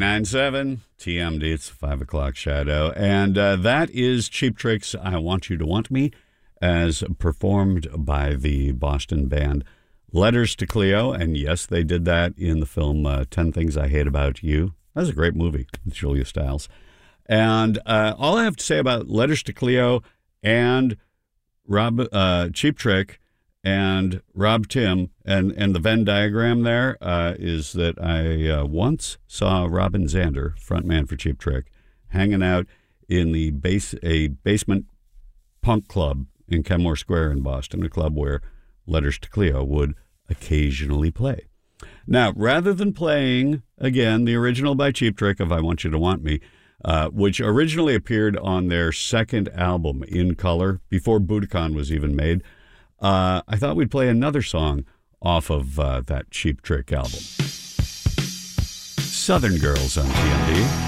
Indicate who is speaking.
Speaker 1: 99.7 TMD. It's 5 o'clock shadow. And that is Cheap Trick's I Want You to Want Me, as performed by the Boston band Letters to Cleo. And yes, they did that in the film 10 Things I Hate About You. That was a great movie with Julia Stiles. And all I have to say about Letters to Cleo and Cheap Trick and Rob Tim and the Venn diagram there is that I once saw Robin Zander, frontman for Cheap Trick, hanging out in a basement punk club in Kenmore Square in Boston, a club where Letters to Cleo would occasionally play. Now, rather than playing, again, the original by Cheap Trick of I Want You to Want Me, which originally appeared on their second album, In Color, before Budokan was even made, I thought we'd play another song off of that Cheap Trick album. Southern Girls on TMD.